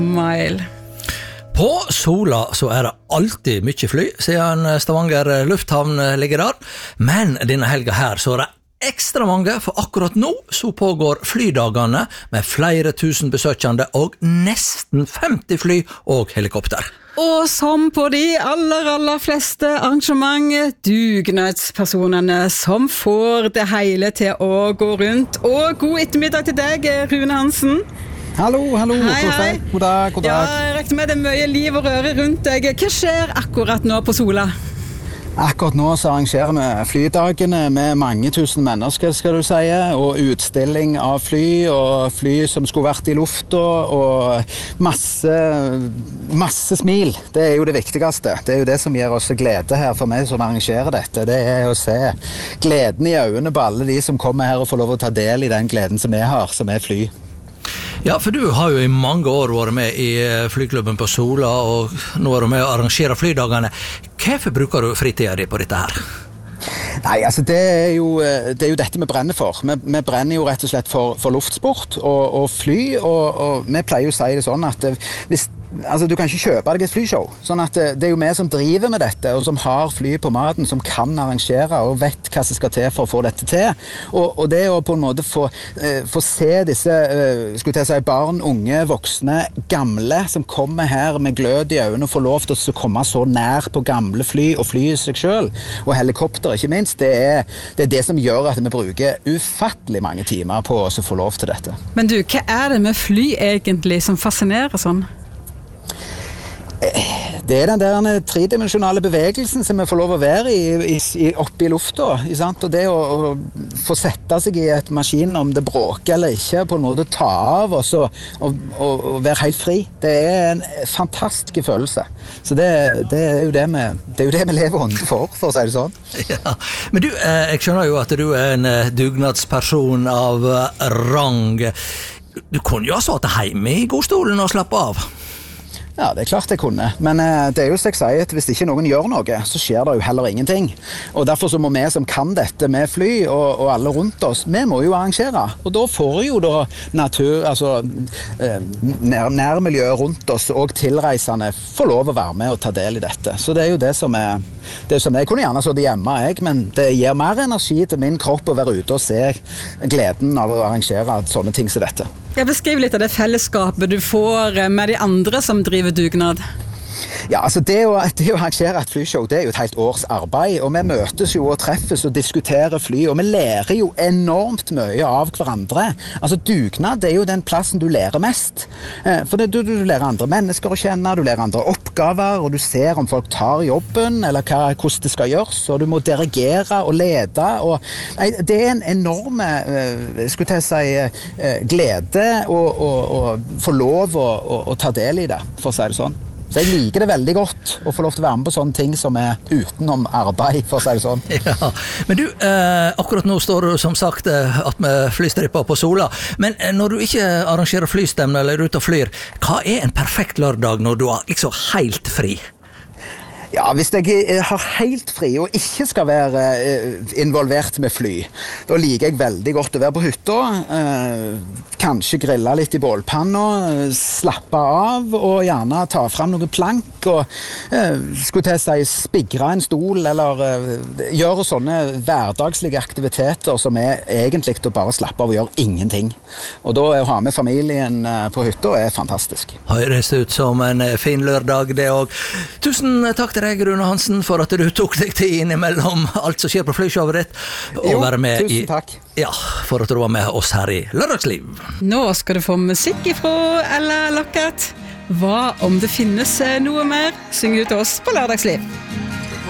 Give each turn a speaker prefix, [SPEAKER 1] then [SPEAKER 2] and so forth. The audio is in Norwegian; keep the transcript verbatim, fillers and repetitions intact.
[SPEAKER 1] Mile.
[SPEAKER 2] På Sola så er det alltid mye fly, siden Stavanger lufthavn ligger der. Men denne helga her så er det ekstra mange, for akkurat nå så pågår flydagene med flere tusen besøkende og nesten femti fly og helikopter.
[SPEAKER 1] Og som på de aller, aller fleste arrangement, dugnadspersonene som får det hele til å gå rundt. Og god ettermiddag til deg, Rune Hansen.
[SPEAKER 3] Hallo, hallo,
[SPEAKER 1] hei, hei.
[SPEAKER 3] God dag, god dag.
[SPEAKER 1] Ja, jeg rekte med det mye liv og røre rundt deg. Hva skjer akkurat nå på Sola?
[SPEAKER 3] Akkurat nå så arrangerer vi flydagene med mange tusen mennesker, skal du si, og utstilling av fly, og fly som skulle vært i lufta, og masse, masse smil. Det er jo det viktigste. Det er jo det som gir oss glede her for meg som arrangerer dette. Det er å se gleden i øynene på alle de som kommer her og får lov å ta del i den gleden som vi har, som er fly.
[SPEAKER 2] Ja, for du har jo i mange år vært med i flyklubben på Sola, og nå er du med å arrangere flydagene. Hvorfor bruker du fritiden din på dette her?
[SPEAKER 3] Nei, altså det er jo, det er jo dette vi brenner for. Vi, vi brenner jo rett og slett for, for luftsport og, og fly, og, og vi pleier jo å si det sånn at hvis Altså, du kan ikke kjøpe deg et flyshow, sånn at det er jo vi som driver med dette, og som har fly på maten, som kan arrangere og vet hva som skal til for å få dette til. Og, og det å på en måte få, eh, få se disse eh, skulle jeg si, barn, unge, voksne, gamle, som kommer her med glød i øynene og får lov til å komme så nær på gamle fly og fly i seg selv, og helikopter ikke minst, det er, det er det som gjør at vi bruker ufattelig mange timer på å få lov til dette.
[SPEAKER 1] Men du, hva er det med fly egentlig som fascinerer sånn?
[SPEAKER 3] Det er den der tredimensjonale bevegelsen som vi får lov å være i, i, oppe i lufta, ikke sant? Og det å, å få sette seg i et maskin om det bråker eller ikke, på en måte ta av og, så, og, og, og være helt fri, det er en fantastisk følelse. Så det, det, er jo det, vi, det er jo det vi lever ånden for, for å si det sånn.
[SPEAKER 2] Ja, men du, jeg skjønner jo at du er en dugnadsperson av rang. Du kunne jo ha satt hjemme i godstolen og slappe av.
[SPEAKER 3] Ja, det er klart jeg kunne, men eh, det er jo som jeg sier at hvis ikke noen gjør noe, så skjer det jo heller ingenting. Og derfor så må vi som kan dette med fly og, og alle rundt oss, vi må jo arrangere. Og da får jo da natur, altså eh, nær, nærmiljøet rundt oss og tilreisende får lov å være med og ta del i dette. Så det er jo det som er, det er som jeg kunne gjerne så det hjemme, jeg, men det gir mer energi til min kropp å være ute og se gleden av å arrangere sånne ting som dette.
[SPEAKER 1] Jeg beskriver litt av det fellesskapet du får med de andre som driver dugnad.
[SPEAKER 3] Ja, altså det å, det å arrangere et flyshow, det er jo et helt års arbeid, og vi møtes jo og treffes og diskuterer fly, og vi lærer jo enormt mye av hverandre. Altså dugnad, det er jo den plassen du lærer mest. For det, du, du lærer andre mennesker å kjenne, du lærer andre oppgaver, og du ser om folk tar jobben, eller hva, hvordan det skal gjøres, og du må dirigere og lede, og nei, det er en enorm, skulle jeg si, glede å, å, å få lov å, å, å ta del i det, for å si det sånn. Så jeg liker det veldig godt å få lov til å være med på sånne ting som er utenom arbeid, for å si det sånn.
[SPEAKER 2] Ja, men du, eh, akkurat nå står du som sagt eh, at med flystripper på Sola, men eh, når du ikke arrangerer flystemne eller er ute og flyr, hva er en perfekt lørdag når du er liksom helt fri?
[SPEAKER 3] Ja, hvis jeg har helt fri og ikke skal være involvert med fly, da liker jeg veldig godt å være på hytta, kanskje grille litt i bålpanna, slappe av og gjerne ta frem noen plank og skulle jeg si spigre en stol eller gjøre sånne hverdagslige aktiviteter som er egentlig å bare slappe av og gjøre ingenting. Og da å ha med familien på hytta er fantastisk.
[SPEAKER 2] Høres ut som en fin lørdag det også. Tusen takk til deg, Rune Hansen, for at du tok deg tid innimellom alt som skjer på flyshowet ditt, og
[SPEAKER 3] jo,
[SPEAKER 2] være med
[SPEAKER 3] tusen
[SPEAKER 2] i,
[SPEAKER 3] takk.
[SPEAKER 2] Ja, for at du var med oss her i Lørdagsliv.
[SPEAKER 1] Nå skal du få musikk ifra Ella Lockett. Hva om det finnes noe mer? Syng ut oss på Lørdagsliv.